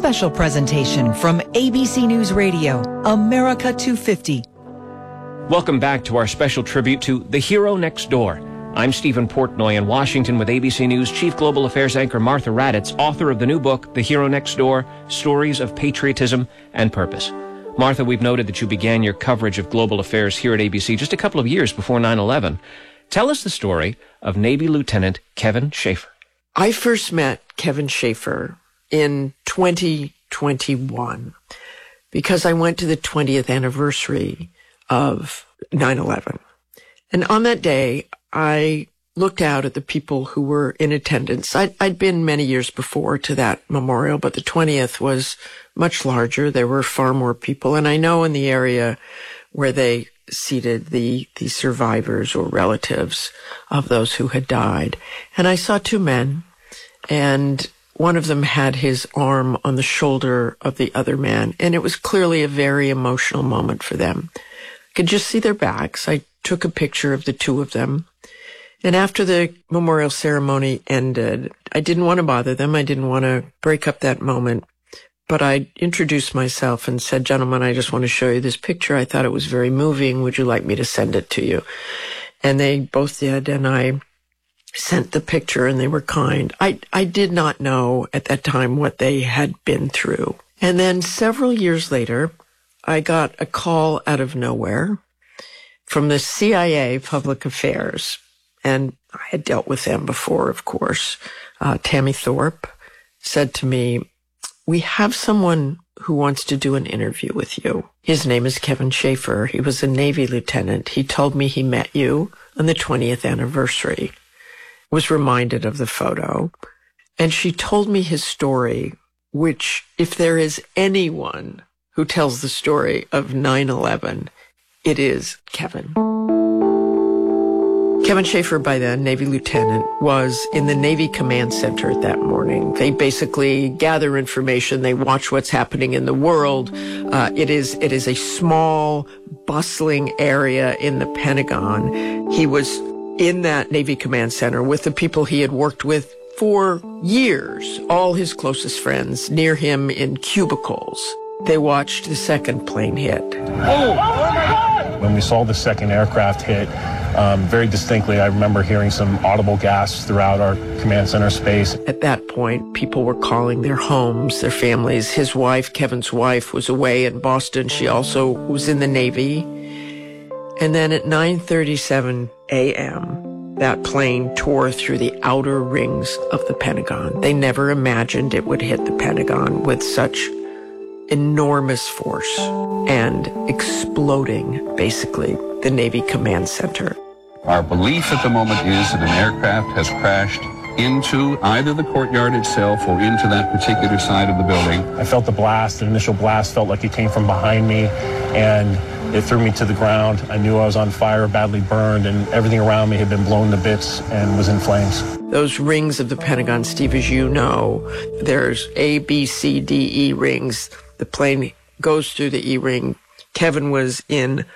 special presentation from ABC News Radio, America 250. Welcome back to our special tribute to The Hero Next Door. I'm Stephen Portnoy in Washington with ABC News Chief Global Affairs anchor Martha Raddatz, author of the new book, The Hero Next Door, Stories of Patriotism and Purpose. Martha, we've noted that you began your coverage of global affairs here at ABC just a couple of years before 9/11. Tell us the story of Navy Lieutenant Kevin Schaefer. I first met Kevin Schaefer in 2021 because I went to the 20th anniversary of 9/11. And on that day, I looked out at the people who were in attendance. I'd been many years before to that memorial, but the 20th was much larger. There were far more people. And I know in the area where they seated the survivors or relatives of those who had died. And I saw two men, and one of them had his arm on the shoulder of the other man. And it was clearly a very emotional moment for them. I could just see their backs. I took a picture of the two of them. And after the memorial ceremony ended, I didn't want to bother them. I didn't want to break up that moment. But I introduced myself and said, "Gentlemen, I just want to show you this picture. I thought it was very moving. Would you like me to send it to you?" And they both did. And I sent the picture, and they were kind. I did not know at that time what they had been through. And then several years later, I got a call out of nowhere from the CIA Public Affairs. And I had dealt with them before, of course. Tammy Thorpe said to me, "We have someone who wants to do an interview with you. His name is Kevin Schaefer. He was a Navy lieutenant. He told me he met you on the 20th anniversary." Was reminded of the photo. And she told me his story, which, if there is anyone who tells the story of 9/11, it is Kevin. Kevin Schaefer, by then, Navy lieutenant, was in the Navy Command Center that morning. They basically gather information. They watch what's happening in the world. It is a small, bustling area in the Pentagon. He was in that Navy Command Center with the people he had worked with for years, all his closest friends, near him in cubicles. They watched the second plane hit. When we saw the second aircraft hit, very distinctly, I remember hearing some audible gasps throughout our command center space. At that point, people were calling their homes, their families. His wife, Kevin's wife, was away in Boston. She also was in the Navy. And then at 9:37 a.m., that plane tore through the outer rings of the Pentagon. They never imagined it would hit the Pentagon with such enormous force and exploding, basically, the Navy Command Center. Our belief at the moment is that an aircraft has crashed into either the courtyard itself or into that particular side of the building. I felt the blast. The initial blast felt like it came from behind me, and it threw me to the ground. I knew I was on fire, badly burned, and everything around me had been blown to bits and was in flames. Those rings of the Pentagon, Steve, as you know, there's A, B, C, D, E rings. The plane goes through the E ring. Kevin was in